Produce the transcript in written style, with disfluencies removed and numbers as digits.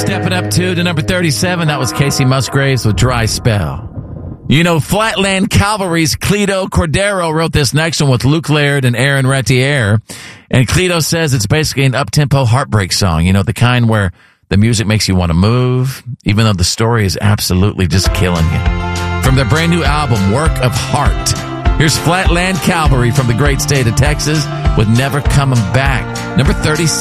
Stepping up to number 37, that was Casey Musgraves with Dry Spell. You know, Flatland Cavalry's Cleto Cordero wrote this next one with Luke Laird and Aaron Retier. And Cleto says it's basically an up-tempo heartbreak song, you know, the kind where the music makes you want to move, even though the story is absolutely just killing you. From their brand new album, Work of Heart, here's Flatland Cavalry from the great state of Texas with Never Coming Back, number 36.